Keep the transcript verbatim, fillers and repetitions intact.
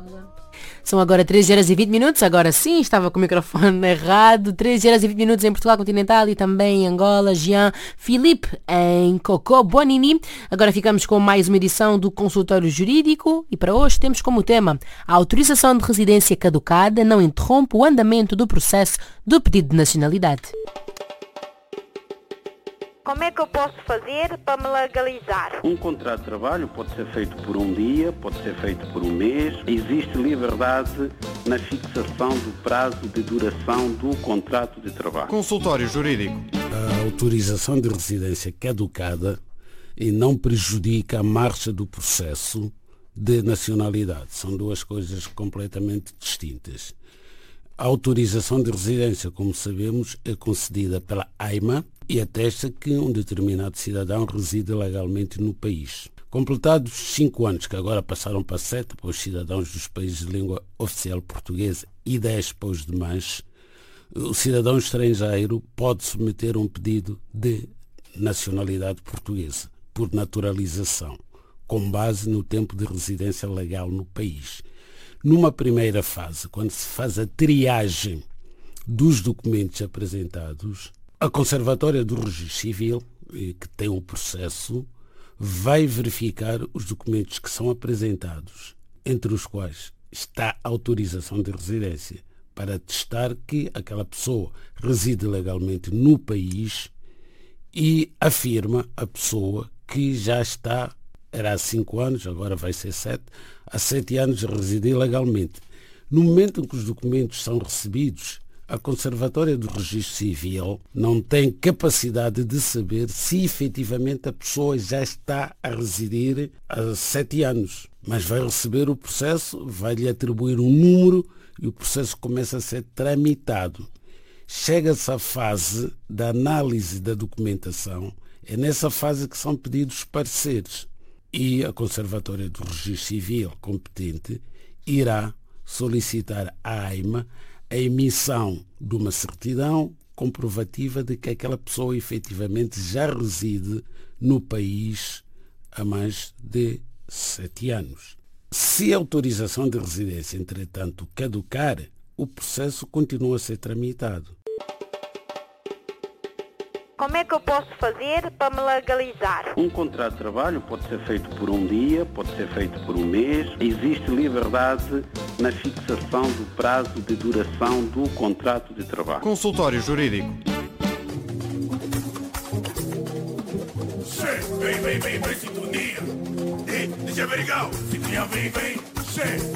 São agora treze horas e vinte minutos, agora sim, estava com o microfone errado. treze horas e vinte minutos em Portugal Continental e também em Angola. Jean Philippe em Cocó Bonini. Agora ficamos com mais uma edição do Consultório Jurídico e para hoje temos como tema: a autorização de residência caducada não interrompe o andamento do processo do pedido de nacionalidade. Como é que eu posso fazer para me legalizar? Um contrato de trabalho pode ser feito por um dia, pode ser feito por um mês. Existe liberdade na fixação do prazo de duração do contrato de trabalho. Consultório Jurídico. A autorização de residência caducada e não prejudica a marcha do processo de nacionalidade. São duas coisas completamente distintas. A autorização de residência, como sabemos, é concedida pela AIMA e atesta que um determinado cidadão reside legalmente no país. Completados cinco anos, que agora passaram para sete para os cidadãos dos países de língua oficial portuguesa e dez para os demais, o cidadão estrangeiro pode submeter um pedido de nacionalidade portuguesa, por naturalização, com base no tempo de residência legal no país. Numa primeira fase, quando se faz a triagem dos documentos apresentados, a Conservatória do Registro Civil, que tem um processo, vai verificar os documentos que são apresentados, entre os quais está a autorização de residência, para atestar que aquela pessoa reside legalmente no país e afirma a pessoa que já está, era há cinco anos, agora vai ser sete, há sete anos a residir legalmente. No momento em que os documentos são recebidos, a Conservatória do Registro Civil não tem capacidade de saber se efetivamente a pessoa já está a residir há sete anos. Mas vai receber o processo, vai-lhe atribuir um número e o processo começa a ser tramitado. Chega-se à fase da análise da documentação, é nessa fase que são pedidos pareceres. E a Conservatória do Registro Civil competente irá solicitar à AIMA a emissão de uma certidão comprovativa de que aquela pessoa efetivamente já reside no país há mais de sete anos. Se a autorização de residência, entretanto, caducar, o processo continua a ser tramitado. Como é que eu posso fazer para me legalizar? Um contrato de trabalho pode ser feito por um dia, pode ser feito por um mês. Existe liberdade na fixação do prazo de duração do contrato de trabalho. Consultório Jurídico. Vem, vem, vem, vem, sintonia. Deixa ver igual. Sintonia, vem, vem.